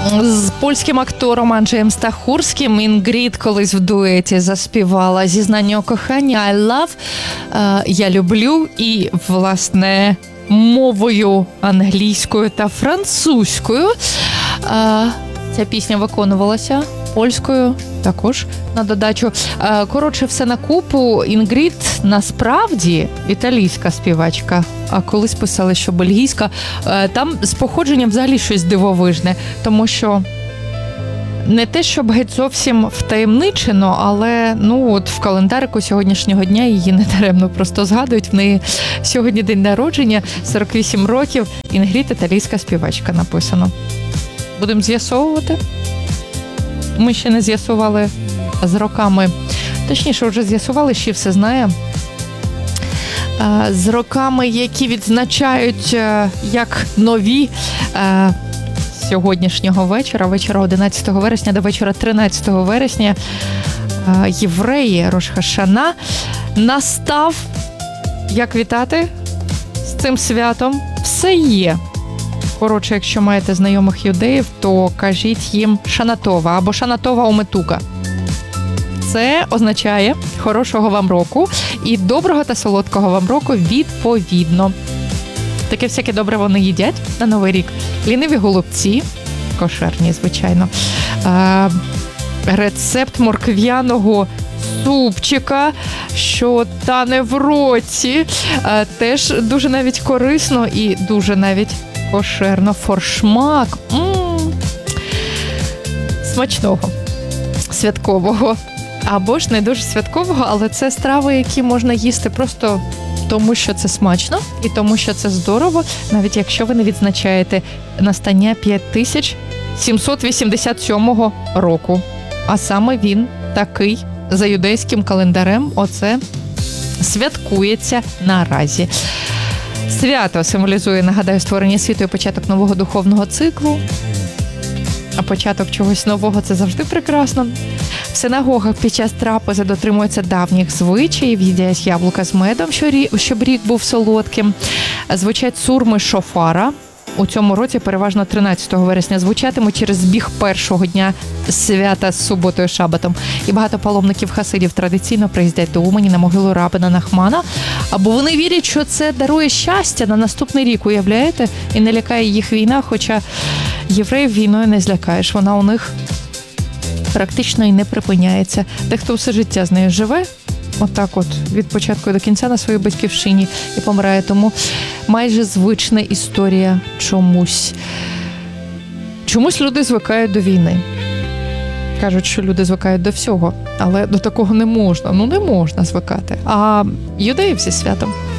З польським актором Анджеєм Стахурським Інгрід колись в дуеті заспівала «Зізнання у коханні» «I love», «Я люблю» і, власне, мовою англійською та французькою. Ця пісня виконувалася польською також на додачу. Коротше, все на купу. Інгрід насправді італійська співачка, а колись писали, що бельгійська. Там з походженням взагалі щось дивовижне, тому що не те, щоб геть зовсім втаємничено, але от в календарику сьогоднішнього дня її не даремно просто згадують. В неї сьогодні день народження, 48 років. Інгрід італійська співачка написано. Будемо з'ясовувати. Ми ще не з'ясували з роками. Точніше, вже з'ясували, що все знає. З роками, які відзначають як нові сьогоднішнього вечора 11 вересня до вечора 13 вересня, євреї Рош ха-Шана, настав. Як вітати з цим святом? Все є. Коротше, якщо маєте знайомих юдеїв, то кажіть їм Шанатова або Шанатова Ометука. Це означає хорошого вам року і доброго та солодкого вам року відповідно. Таке всяке добре вони їдять на Новий рік. Ліниві голубці, кошерні, звичайно. Рецепт морквяного супчика, що тане в році. Теж дуже навіть корисно і дуже навіть кошерно. Форшмак. Смачного. Святкового. Або ж не дуже святкового, але це страви, які можна їсти просто тому, що це смачно і тому, що це здорово, навіть якщо ви не відзначаєте настання 5787 року. А саме він такий за юдейським календарем оце святкується наразі. Свято символізує, нагадаю, створення світу і початок нового духовного циклу. А початок чогось нового – це завжди прекрасно. В синагогах під час трапези дотримуються давніх звичаїв, їдять яблука з медом, щоб рік був солодким. Звучать сурми шофара. У цьому році переважно 13 вересня звучатимуть через збіг першого дня свята з суботою шабатом. І багато паломників хасидів традиційно приїздять до Умані на могилу рабина Нахмана, або вони вірять, що це дарує щастя на наступний рік, уявляєте? І не лякає їх війна, хоча євреїв війною не злякаєш. Вона у них практично і не припиняється. Дехто все життя з нею живе, отак от, від початку до кінця на своїй батьківщині і помирає. Тому майже звична історія чомусь. Чомусь люди звикають до війни. Кажуть, що люди звикають до всього, але до такого не можна. Не можна звикати. А юдеїв зі святом.